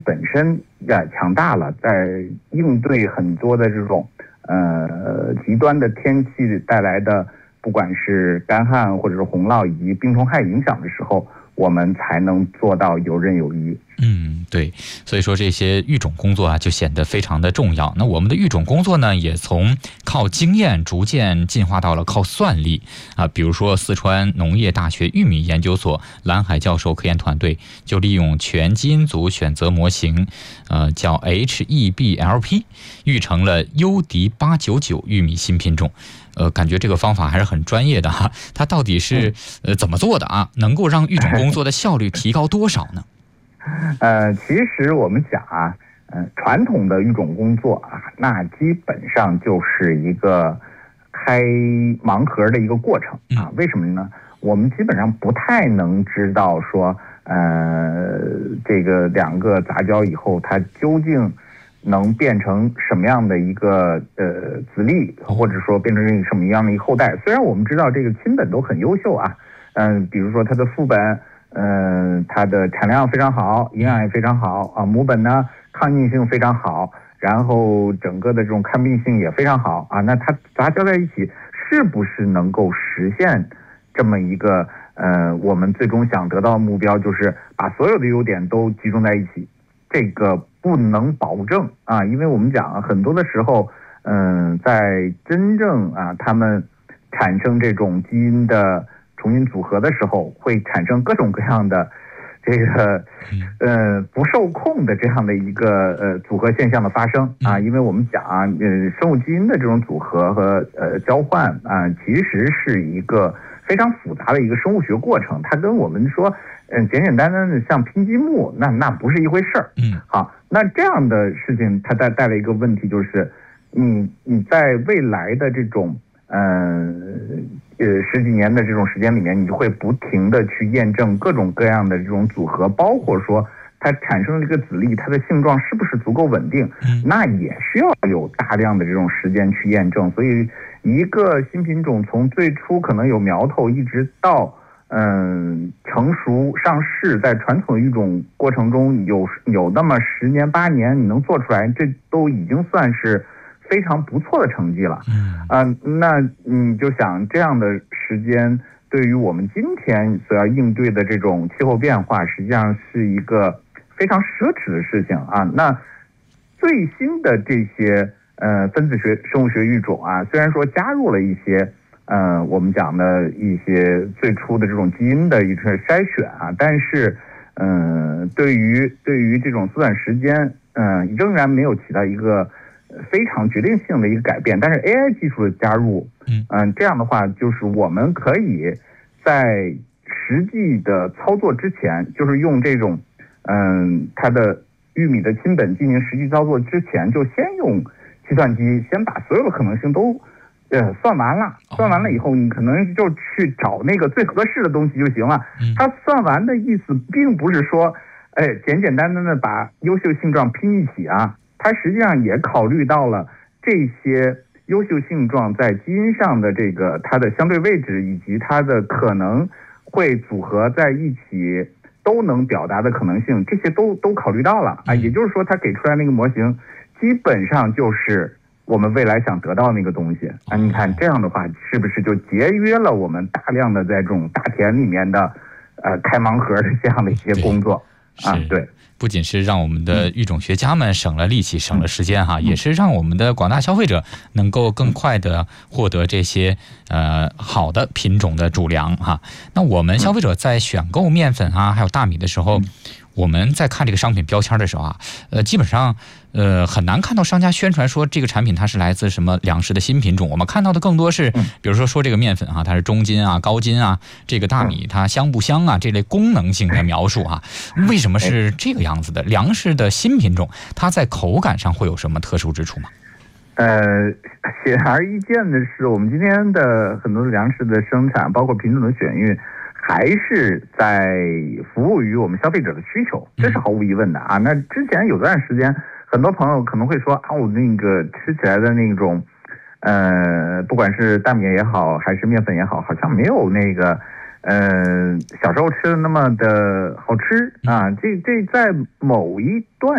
本身强大了，在应对很多的这种极端的天气带来的，不管是干旱或者是洪涝以及病虫害影响的时候，我们才能做到游刃有余。 对，所以说这些育种工作啊，就显得非常的重要。那我们的育种工作呢，也从靠经验逐渐进化到了靠算力啊。比如说，四川农业大学玉米研究所蓝海教授科研团队就利用全基因组选择模型，叫 HEBLP， 育成了优迪899玉米新品种。感觉这个方法还是很专业的哈。它到底是怎么做的啊？能够让育种工作的效率提高多少呢？ 其实我们讲啊，传统的育种工作啊，那基本上就是一个开盲盒的一个过程啊。为什么呢？我们基本上不太能知道说，这个两个杂交以后，它究竟能变成什么样的一个子粒，或者说变成什么样的一个后代。虽然我们知道这个亲本都很优秀啊，比如说它的父本。它的产量非常好，营养也非常好啊。母本呢，抗逆性非常好，然后整个的这种抗病性也非常好啊。那它杂交在一起，是不是能够实现这么一个我们最终想得到的目标，就是把所有的优点都集中在一起？这个不能保证啊，因为我们讲很多的时候，在真正他们产生这种基因的重新组合的时候，会产生各种各样的这个不受控的这样的一个组合现象的发生啊。因为我们讲啊，生物基因的这种组合和交换啊，其实是一个非常复杂的一个生物学过程。它跟我们说简简单单的像拼积木，那不是一回事儿。好，那这样的事情它带来一个问题，就是你在未来的这种十几年的这种时间里面，你就会不停的去验证各种各样的这种组合，包括说它产生了这个子粒，它的性状是不是足够稳定，那也需要有大量的这种时间去验证。所以一个新品种从最初可能有苗头，一直到成熟上市，在传统育种过程中有那么10年8年你能做出来，这都已经算是非常不错的成绩了。那你就想，这样的时间对于我们今天所要应对的这种气候变化，实际上是一个非常奢侈的事情啊。那最新的这些分子学、生物学育种啊，虽然说加入了一些我们讲的一些最初的这种基因的一个筛选啊，但是对于这种缩短时间，仍然没有起到一个非常决定性的一个改变。但是 AI 技术的加入，这样的话，就是我们可以在实际的操作之前，就是用这种它的玉米的亲本进行实际操作之前，就先用计算机先把所有的可能性都算完了。算完了以后，你可能就去找那个最合适的东西就行了。它算完的意思并不是说简简单单的把优秀性状拼一起啊，它实际上也考虑到了这些优秀性状在基因上的这个它的相对位置，以及它的可能会组合在一起都能表达的可能性，这些都考虑到了啊。也就是说，它给出来那个模型基本上就是我们未来想得到那个东西啊。你看这样的话，是不是就节约了我们大量的在这种大田里面的开盲盒的这样的一些工作啊？对。 不仅是让我们的育种学家们省了力气、省了时间哈，也是让我们的广大消费者能够更快的获得这些好的品种的主粮哈。那我们消费者在选购面粉啊，还有大米的时候，我们在看这个商品标签的时候啊，基本上很难看到商家宣传说这个产品它是来自什么粮食的新品种。我们看到的更多是，比如说这个面粉啊，它是中筋啊、高筋啊，这个大米它香不香啊，这类功能性的描述啊。为什么是这个样子的？粮食的新品种，它在口感上会有什么特殊之处吗？ 显而易见的是，我们今天的很多粮食的生产，包括品种的选育，还是在服务于我们消费者的需求，这是毫无疑问的啊。那之前有段时间，很多朋友可能会说啊，我那个吃起来的那种，不管是大米也好，还是面粉也好，好像没有那个小时候吃的那么的好吃啊。这在某一段